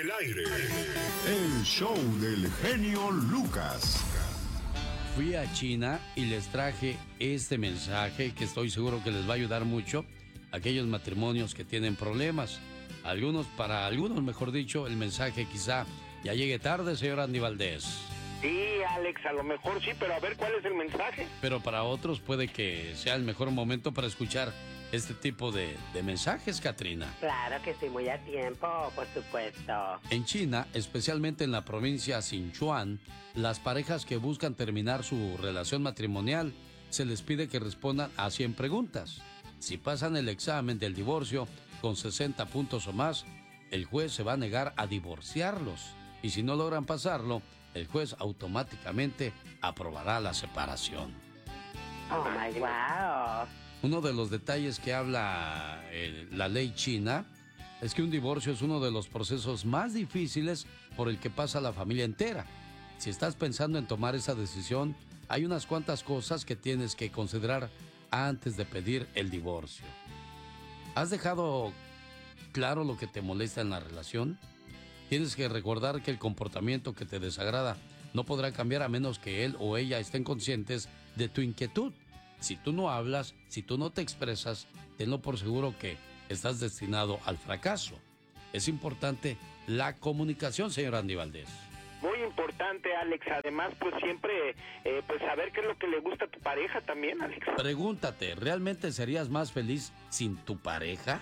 el aire. El show del genio Lucas. Fui a China y les traje este mensaje que estoy seguro que les va a ayudar mucho a aquellos matrimonios que tienen problemas. Para algunos, mejor dicho, el mensaje quizá ya llegue tarde, señor Andy Valdés. Sí, Alex, a lo mejor sí, pero a ver cuál es el mensaje. Pero para otros puede que sea el mejor momento para escuchar este tipo de mensajes, Katrina. Claro que sí, muy a tiempo, por supuesto. En China, especialmente en la provincia Sichuan, las parejas que buscan terminar su relación matrimonial se les pide que respondan a 100 preguntas. Si pasan el examen del divorcio con 60 puntos o más, el juez se va a negar a divorciarlos. Y si no logran pasarlo, el juez automáticamente aprobará la separación. Oh my wow. Uno de los detalles que habla la ley china es que un divorcio es uno de los procesos más difíciles por el que pasa la familia entera. Si estás pensando en tomar esa decisión, hay unas cuantas cosas que tienes que considerar antes de pedir el divorcio. ¿Has dejado claro lo que te molesta en la relación? Tienes que recordar que el comportamiento que te desagrada no podrá cambiar a menos que él o ella estén conscientes de tu inquietud. Si tú no hablas, si tú no te expresas, tenlo por seguro que estás destinado al fracaso. Es importante la comunicación, señor Andy Valdés. Muy importante, Alex. Además, pues siempre pues saber qué es lo que le gusta a tu pareja también, Alex. Pregúntate, ¿realmente serías más feliz sin tu pareja?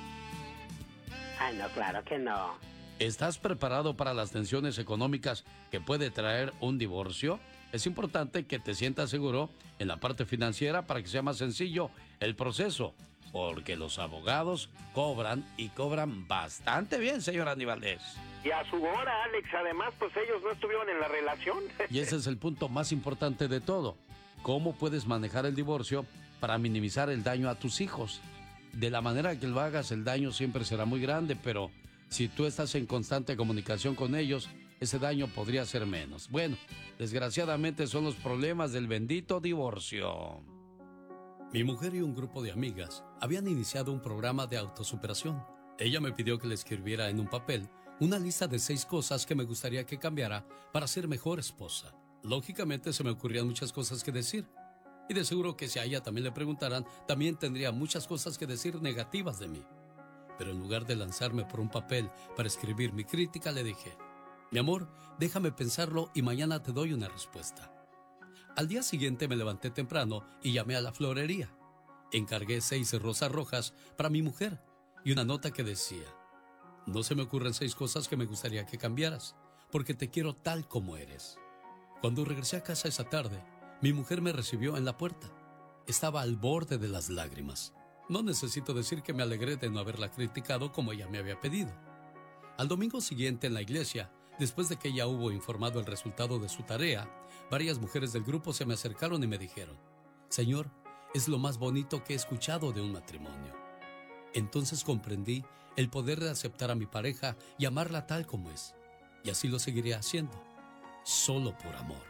Ah, no, claro que no. ¿Estás preparado para las tensiones económicas que puede traer un divorcio? Es importante que te sientas seguro en la parte financiera para que sea más sencillo el proceso, porque los abogados cobran y cobran bastante bien, señor Andy Valdés. Y a su hora, Alex. Además, pues ellos no estuvieron en la relación. Y ese es el punto más importante de todo. ¿Cómo puedes manejar el divorcio para minimizar el daño a tus hijos? De la manera que lo hagas, el daño siempre será muy grande, pero si tú estás en constante comunicación con ellos, ese daño podría ser menos. Bueno, desgraciadamente son los problemas del bendito divorcio. Mi mujer y un grupo de amigas habían iniciado un programa de autosuperación. Ella me pidió que le escribiera en un papel una lista de 6 cosas que me gustaría que cambiara para ser mejor esposa. Lógicamente se me ocurrían muchas cosas que decir. Y de seguro que si a ella también le preguntaran, también tendría muchas cosas que decir negativas de mí. Pero en lugar de lanzarme por un papel para escribir mi crítica, le dije: mi amor, déjame pensarlo y mañana te doy una respuesta. Al día siguiente me levanté temprano y llamé a la florería. Encargué 6 rosas rojas para mi mujer y una nota que decía: no se me ocurren 6 cosas que me gustaría que cambiaras, porque te quiero tal como eres. Cuando regresé a casa esa tarde, mi mujer me recibió en la puerta. Estaba al borde de las lágrimas. No necesito decir que me alegré de no haberla criticado como ella me había pedido. Al domingo siguiente en la iglesia, después de que ella hubo informado el resultado de su tarea, varias mujeres del grupo se me acercaron y me dijeron: Señor, es lo más bonito que he escuchado de un matrimonio. Entonces comprendí el poder de aceptar a mi pareja y amarla tal como es. Y así lo seguiré haciendo, solo por amor.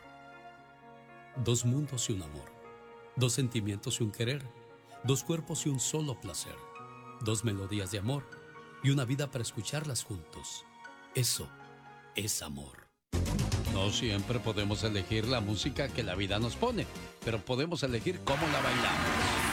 2 mundos y un amor, 2 sentimientos y un querer, 2 cuerpos y un solo placer, 2 melodías de amor y una vida para escucharlas juntos. Eso es amor. No siempre podemos elegir la música que la vida nos pone, pero podemos elegir cómo la bailamos.